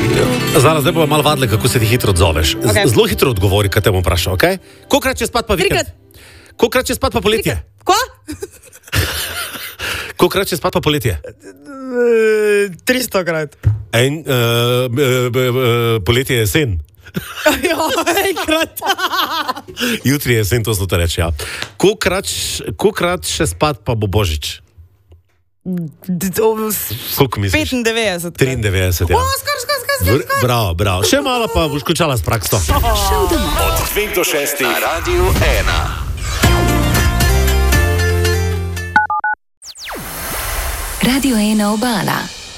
Zara, zdaj bomo malo vadili, kako se ti hitro odzoveš. Okay. Zelo hitro odgovori, kaj te bom vprašal, ok? Kolikrat če spat pa vikend? Kolikrat če spat pa poletje? Ko? Kolikrat če spat pa poletje? 300 krat. Poletje je jesen. Jo, enkrat. Jutri je jesen, to so te reči, ja. Kolikrat še spat pa bo Božič? Koliko misliš? 95. 93, ja. Skor. Bravo. Še malo pa boš končala s prakso. Od 2 do 6 na Radiu 1. Radio 1 Obala.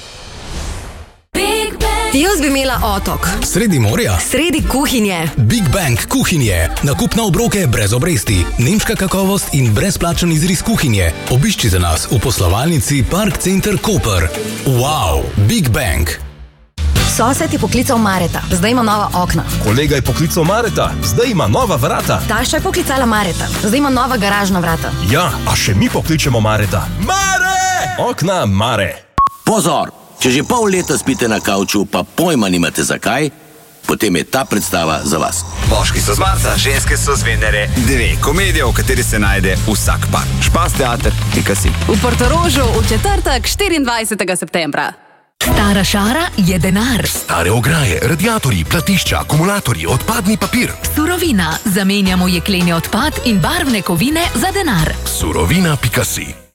Jaz bi imela otok. Sredi morja? Sredi kuhinje. Big Bang kuhinje. Nakup na obroke brez obresti. Nemška kakovost in brezplačen izris kuhinje. Obiščite nas v poslovalnici Park Center Koper. Wow, Big Bang. Sosed je poklical Mareta, zdaj ima nova okna. Kolega je poklical Mareta, zdaj ima nova vrata. Tašča je poklicala Mareta, zdaj ima nova garažna vrata. Ja, a še mi pokličemo Mareta. Mare! Okna Mare. Pozor! Če že pol leta spite na kavču, pa pojma nimate zakaj, potem je ta predstava za vas. Moški so z Marsa, ženske so z Venere. 2 komedije, v kateri se najde vsak par. Špas teater, pikasi. V Portorožu v četrtek 24. septembra. Stara šara je denar. Stare ograje, radiatorji, platišča, akumulatorji, odpadni papir. Surovina. Zamenjamo jekleni odpad in barvne kovine za denar. Surovina.si